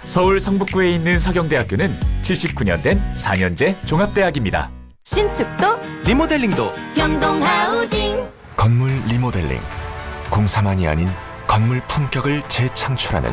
서울 성북구에 있는 서경대학교는 79년 된 4년제 종합대학입니다. 신축도 리모델링도 경동하우징. 건물 리모델링, 공사만이 아닌 건물 품격을 재창출하는